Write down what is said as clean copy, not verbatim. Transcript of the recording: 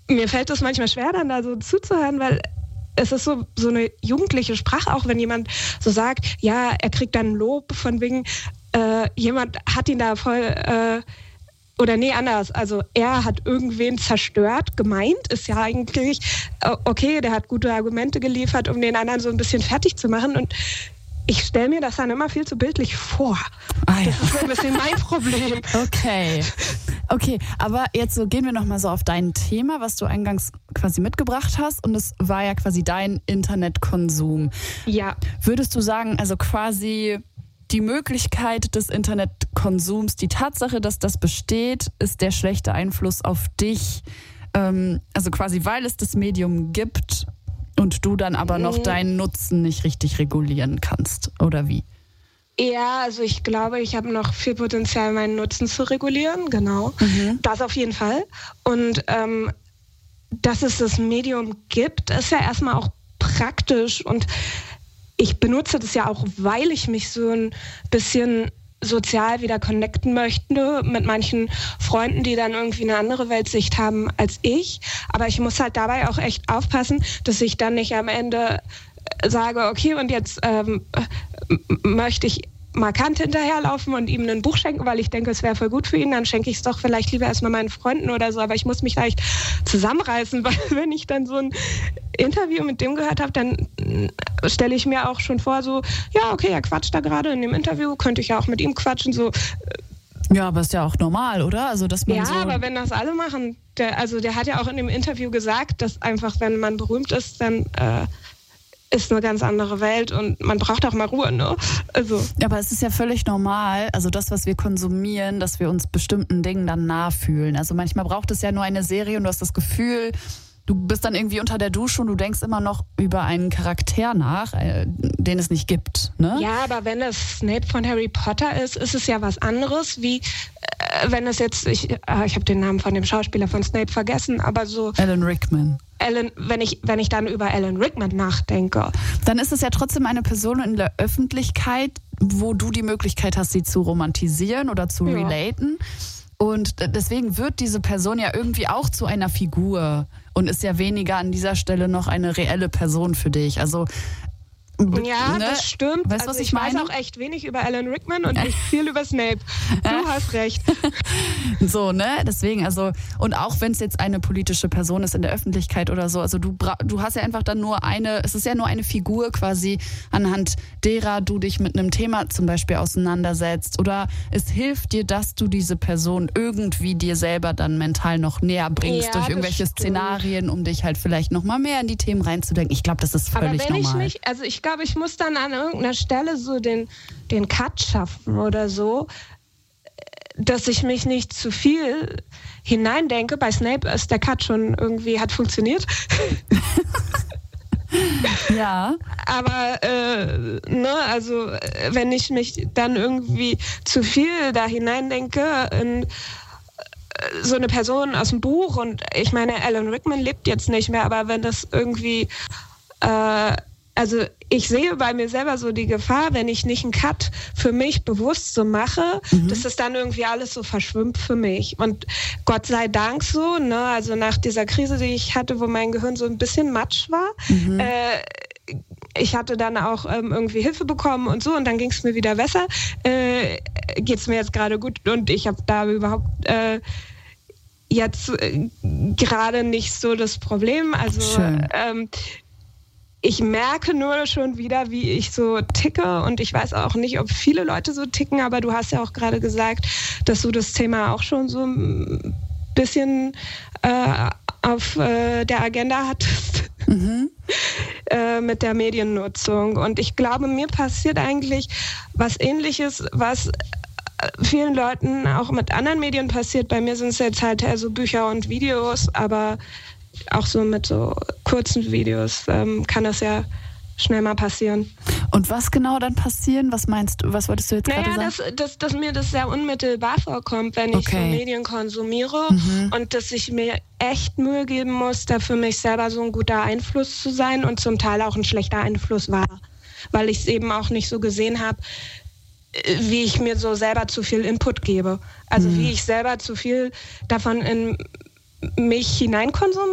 mir fällt es manchmal schwer, dann da so zuzuhören, weil es ist so eine jugendliche Sprache, auch wenn jemand so sagt, ja, er kriegt dann Lob von wegen, jemand hat ihn da voll, oder nee, anders, also er hat irgendwen zerstört, gemeint ist ja eigentlich, okay, der hat gute Argumente geliefert, um den anderen so ein bisschen fertig zu machen und ich stelle mir das dann immer viel zu bildlich vor. Ah, ja. Das ist so ein bisschen mein Problem. Okay, aber jetzt so gehen wir nochmal so auf dein Thema, was du eingangs quasi mitgebracht hast und es war ja quasi dein Internetkonsum. Ja. Würdest du sagen, also quasi die Möglichkeit des Internetkonsums, die Tatsache, dass das besteht, ist der schlechte Einfluss auf dich, also quasi weil es das Medium gibt und du dann aber noch deinen Nutzen nicht richtig regulieren kannst, oder wie? Ja, also ich glaube, ich habe noch viel Potenzial, meinen Nutzen zu regulieren, genau. Das auf jeden Fall. Und dass es das Medium gibt, ist ja erstmal auch praktisch und ich benutze das ja auch, weil ich mich so ein bisschen sozial wieder connecten möchte mit manchen Freunden, die dann irgendwie eine andere Weltsicht haben als ich. Aber ich muss halt dabei auch echt aufpassen, dass ich dann nicht am Ende sage, okay, und jetzt möchte ich markant hinterherlaufen und ihm ein Buch schenken, weil ich denke, es wäre voll gut für ihn, dann schenke ich es doch vielleicht lieber erstmal meinen Freunden oder so, aber ich muss mich leicht zusammenreißen, weil wenn ich dann so ein Interview mit dem gehört habe, dann stelle ich mir auch schon vor, so, ja, okay, er quatscht da gerade in dem Interview, könnte ich ja auch mit ihm quatschen, so. Ja, aber ist ja auch normal, oder? Also, dass man aber wenn das alle machen, der hat ja auch in dem Interview gesagt, dass einfach, wenn man berühmt ist, dann ist eine ganz andere Welt und man braucht auch mal Ruhe, ne? Also. Ja, aber es ist ja völlig normal, also das, was wir konsumieren, dass wir uns bestimmten Dingen dann nachfühlen. Also manchmal braucht es ja nur eine Serie und du hast das Gefühl, du bist dann irgendwie unter der Dusche und du denkst immer noch über einen Charakter nach, den es nicht gibt, ne? Ja, aber wenn es Snape von Harry Potter ist es ja was anderes, wie wenn es jetzt, ich habe den Namen von dem Schauspieler von Snape vergessen, aber so... Alan Rickman. Wenn ich dann über Alan Rickman nachdenke. Dann ist es ja trotzdem eine Person in der Öffentlichkeit, wo du die Möglichkeit hast, sie zu romantisieren oder zu relaten. Und deswegen wird diese Person ja irgendwie auch zu einer Figur und ist ja weniger an dieser Stelle noch eine reelle Person für dich. Also ja, das stimmt. Weißt du, was ich meine? Ich weiß auch echt wenig über Alan Rickman und nicht viel über Snape. Du hast recht. So, ne? Deswegen, also, und auch wenn es jetzt eine politische Person ist in der Öffentlichkeit oder so, also du hast ja einfach dann es ist ja nur eine Figur quasi, anhand derer du dich mit einem Thema zum Beispiel auseinandersetzt. Oder es hilft dir, dass du diese Person irgendwie dir selber dann mental noch näher bringst durch irgendwelche Szenarien, um dich halt vielleicht noch mal mehr in die Themen reinzudenken. Ich glaube, das ist völlig normal. Ich glaube, ich muss dann an irgendeiner Stelle so den Cut schaffen oder so, dass ich mich nicht zu viel hineindenke. Bei Snape ist der Cut schon irgendwie, hat funktioniert. Ja. Aber, also wenn ich mich dann irgendwie zu viel da hineindenke in so eine Person aus dem Buch und ich meine, Alan Rickman lebt jetzt nicht mehr, aber wenn das irgendwie... Also ich sehe bei mir selber so die Gefahr, wenn ich nicht einen Cut für mich bewusst so mache, dass das dann irgendwie alles so verschwimmt für mich. Und Gott sei Dank so, ne? Also nach dieser Krise, die ich hatte, wo mein Gehirn so ein bisschen matsch war, ich hatte dann auch irgendwie Hilfe bekommen und so und dann ging es mir wieder besser. Geht es mir jetzt gerade gut und ich habe da überhaupt... jetzt gerade nicht so das Problem. Also ich merke nur schon wieder, wie ich so ticke und ich weiß auch nicht, ob viele Leute so ticken, aber du hast ja auch gerade gesagt, dass du das Thema auch schon so ein bisschen auf der Agenda hattest mit der Mediennutzung. Und ich glaube, mir passiert eigentlich was Ähnliches, was vielen Leuten auch mit anderen Medien passiert. Bei mir sind es jetzt halt so Bücher und Videos, aber auch so mit so kurzen Videos kann das ja schnell mal passieren. Und was genau dann passieren? Was meinst du? Was wolltest du jetzt gerade sagen? Dass mir das sehr unmittelbar vorkommt, wenn ich so Medien konsumiere und dass ich mir echt Mühe geben muss, da für mich selber so ein guter Einfluss zu sein und zum Teil auch ein schlechter Einfluss war, weil ich es eben auch nicht so gesehen habe, wie ich mir so selber zu viel Input gebe. Also wie ich selber zu viel davon in mich hineinkonsumiere